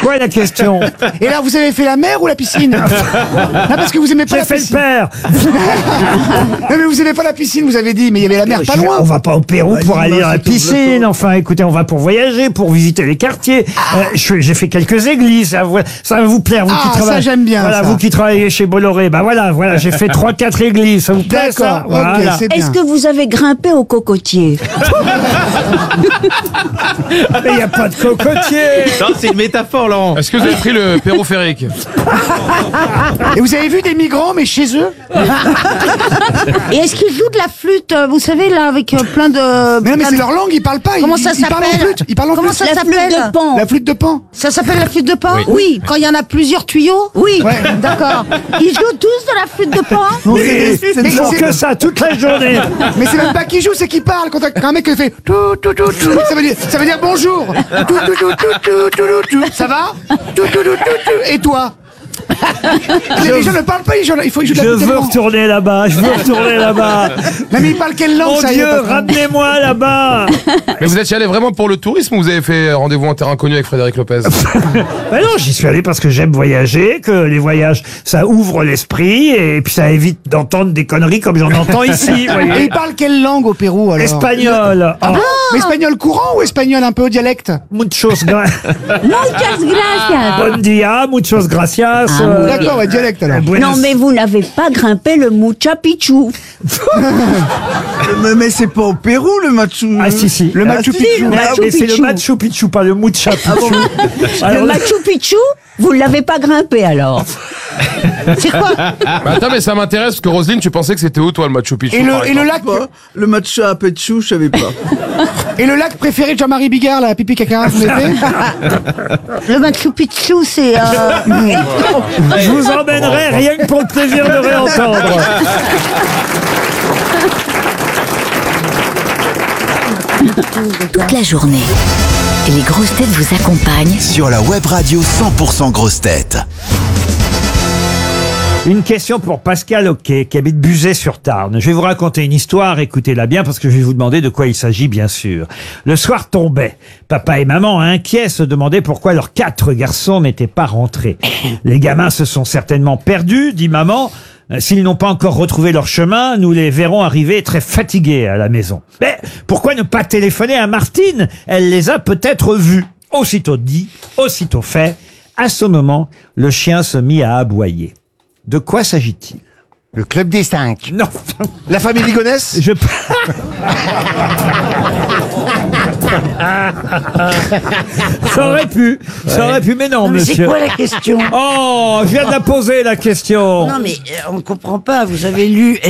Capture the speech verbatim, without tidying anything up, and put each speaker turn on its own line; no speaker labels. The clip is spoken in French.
quoi la question?
Et là, vous avez fait la mer ou la piscine? Non, parce que vous aimez pas
J'ai
la
fait le
piscine.
père.
Non, mais vous aimez pas la piscine, vous avez dit, mais il y avait la mer pas
Je-
loin.
On va pas au Pérou pour
Vas-y,
aller dans la
c'est ton
piscine.
plateau.
Enfin, écoutez, on va pour voyager, pour visiter les quartiers.
Ah.
Euh, je- J'ai fait quelques églises. Ça, va- ça va vous plaire, vous
Ah,
qui
ça,
travaillez.
j'aime bien,
Voilà,
ça.
vous qui travaillez chez Bolloré. Bah voilà, voilà, j'ai fait trois, quatre églises. Ça vous plaît ça?
D'accord, ok,
Voilà.
c'est bien.
Est-ce que vous avez grimpé au cocotier?
Mais il n'y a pas de cocotier.
Non, c'est une métaphore, Laurent.
Est-ce que vous avez pris le périphérique?
Et vous avez vu des migrants, mais chez eux?
Et est-ce qu'ils jouent de la flûte, euh, vous savez, là, avec euh, plein de...
Mais non, mais
plein
c'est
de-
leur langue, ils parlent pas.
Comment
ils,
ça
ils parlent en
s'appelle
flûte. Ils parlent en
Comment
flûte.
ça
La
s'appelle?
flûte de Pan.
La flûte de Pan.
Ça s'appelle la flûte de Pan?
Oui.
Quand il y en a plusieurs tuyaux?
Oui.
Ouais.
D'accord. Ils jouent tous de la flûte de Pan?
Non,
Mais
c'est-
ils font
c'est-
que ça toute la journée.
Mais c'est même pas qui joue, c'est qui parle. Quand, quand un mec fait tout, tout, tout, tout, ça veut dire, ça veut dire bonjour. Tout, tout, tout, tout, tout, tout, tout, tout. Ça va? Tout, tout, tout, tout, tout. Et toi? Mais les gens ne parlent pas, les gens, il faut qu'ils jouent de
Je
la flûte de
veux
Pan.
retourner là-bas. Je veux retourner là-bas.
Non, mais ils parlent quelle langue,
Mon
ça y est,
Dieu,
patron?
ramenez-moi là-bas.
Mais vous étiez allé vraiment pour le tourisme ou vous avez fait rendez-vous en terrain inconnu avec Frédéric Lopez?
Ben non, j'y suis allé parce que j'aime voyager, que les voyages, ça ouvre l'esprit et puis ça évite d'entendre des conneries comme j'en entends ici. vous
Et
voyez.
ils parlent quelle langue au Pérou, alors?
Espagnol.
Ah
Oh,
bon? Mais espagnol courant ou espagnol un peu au dialecte?
muchos gra
Muchas gracias.
bon dia, muchos gracias.
Ah,
euh,
D'accord, ouais, dialecte alors.
buenos-
Non, mais vous n'avez pas grimpé le Mucha Picchu.
Mais, mais c'est pas au Pérou le Machu.
Ah si si.
Le Machu
Ah,
Picchu.
si,
le
mais-
Machu
mais c'est le
Picchu.
Machu Picchu, pas le Mucha Picchu. Alors,
Le Machu Picchu, vous ne l'avez pas grimpé alors? C'est quoi?
Bah, attends, mais ça m'intéresse parce que Roselyne, tu pensais que c'était où toi le Machu Picchu?
Et
par
le, et le
exemple
lac,
Pas. Le Machu Picchu, je savais pas.
et le lac préféré de Jean-Marie Bigard, la pipi caca, vous l'avez fait?
Le Machu Picchu, c'est... euh,
je vous emmènerai rien que pour le plaisir de réentendre.
Toute la journée, les grosses têtes vous accompagnent
Sur la web radio cent pour cent grosses têtes.
Une question pour Pascal Oquet, qui habite Buzet-sur-Tarn. Je vais vous raconter une histoire, écoutez-la bien, parce que je vais vous demander de quoi il s'agit, bien sûr. Le soir tombait. Papa et maman, inquiets, se demandaient pourquoi leurs quatre garçons n'étaient pas rentrés. Les gamins se sont certainement perdus, dit maman. Euh, S'ils n'ont pas encore retrouvé leur chemin, nous les verrons arriver très fatigués à la maison. Mais pourquoi ne pas téléphoner à Martine? Elle les a peut-être vus. Aussitôt dit, aussitôt fait. À ce moment, le chien se mit à aboyer. De quoi s'agit-il?
Le club des cinq.
Non,
La famille Ligonès?
je... ça aurait pu, ça aurait pu, mais non,
Mais c'est
monsieur.
quoi la question?
Oh, je viens de la poser, la question.
Non mais euh, on ne comprend pas, vous avez lu